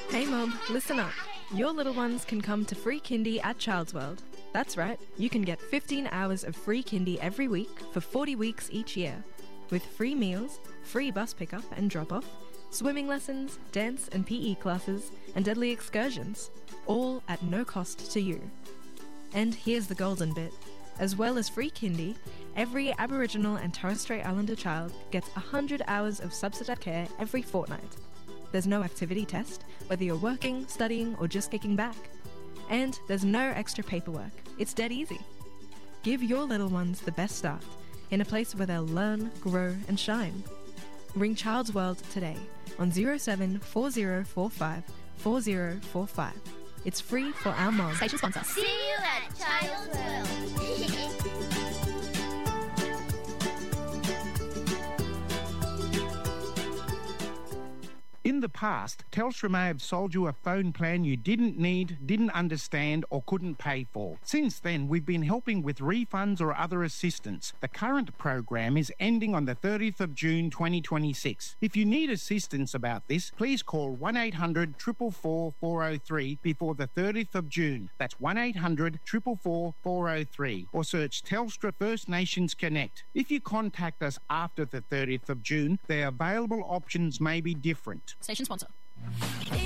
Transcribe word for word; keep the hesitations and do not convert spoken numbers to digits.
Hey Mom, listen up. Your little ones can come to Free Kindy at Child's World. That's right, you can get fifteen hours of free kindy every week for forty weeks each year. With free meals, free bus pickup and drop-off, swimming lessons, dance and P E classes, and deadly excursions. All at no cost to you. And here's the golden bit. As well as free kindy, every Aboriginal and Torres Strait Islander child gets one hundred hours of subsidised care every fortnight. There's no activity test, whether you're working, studying, or just kicking back. And there's no extra paperwork. It's dead easy. Give your little ones the best start in a place where they'll learn, grow, and shine. Ring Child's World today on zero seven four zero four five four zero four five. It's free for our moms. Station sponsor. See you at Child's World. In the past, Telstra may have sold you a phone plan you didn't need, didn't understand, or couldn't pay for. Since then, we've been helping with refunds or other assistance. The current program is ending on the thirtieth of June twenty twenty-six. If you need assistance about this, please call one eight hundred four four four four oh three before the thirtieth of June. That's one eight hundred four four four four oh three, or search Telstra First Nations Connect. If you contact us after the thirtieth of June, the available options may be different. Station sponsor.